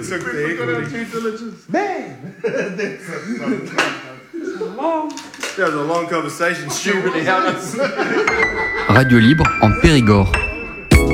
took the equity. Man! That was a long conversation. Shoot really out. Radio Libre en Périgord.